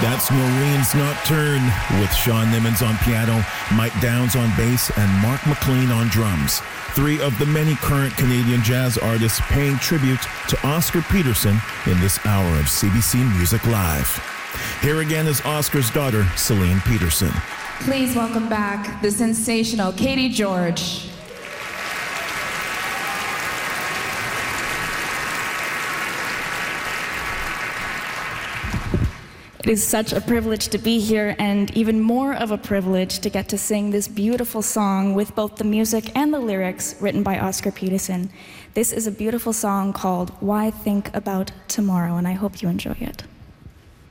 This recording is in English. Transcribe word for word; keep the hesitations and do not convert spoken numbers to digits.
That's Noreen's Nocturne with Sean Nimmons on piano, Mike Downs on bass, and Mark McLean on drums. Three of the many current Canadian jazz artists paying tribute to Oscar Peterson in this hour of C B C Music Live. Here again is Oscar's daughter, Celine Peterson. Please welcome back the sensational Katie George. It is such a privilege to be here, and even more of a privilege to get to sing this beautiful song with both the music and the lyrics written by Oscar Peterson. This is a beautiful song called Why Think About Tomorrow, and I hope you enjoy it.